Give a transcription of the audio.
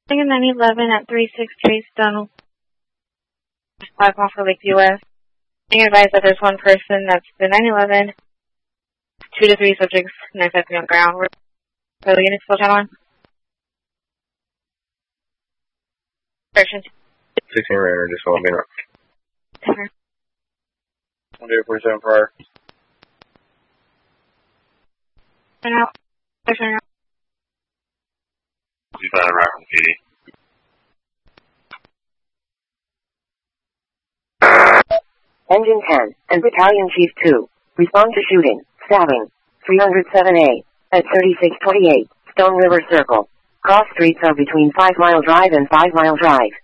Taking 911 at 363 Stone 5 off for Lakeview West. Being advised that there's one person that's the 911, 2 to 3 subjects, 950 on ground. So the unit's still channel 1? Correction. 16 Raider, just hold me up. 147 prior. Turn out. Turn out. You found a right from PD. Engine 10 and Battalion Chief 2. Respond to shooting, stabbing, 307A, at 3628, Stone River Circle. Cross streets are between 5 Mile Drive and 5 Mile Drive.